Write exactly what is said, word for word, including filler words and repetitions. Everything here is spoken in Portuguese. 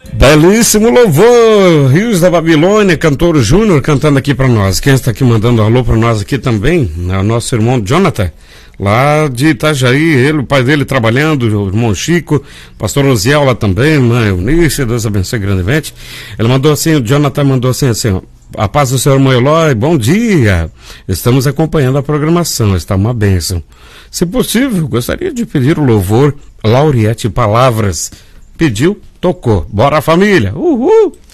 Belíssimo louvor, Rios da Babilônia, cantor Júnior cantando aqui para nós. Quem está aqui mandando alô para nós aqui também é o nosso irmão Jonathan, lá de Itajaí, ele, o pai dele trabalhando, o irmão Chico, pastor Osiel lá também, mãe Eunice, Deus abençoe grandemente. Ele mandou assim, o Jonathan mandou assim, assim, a paz do Senhor, irmão Eloy, bom dia, estamos acompanhando a programação, está uma bênção. Se possível, gostaria de pedir o louvor Lauriette Palavras. Pediu, tocou. Bora, família! Uhul!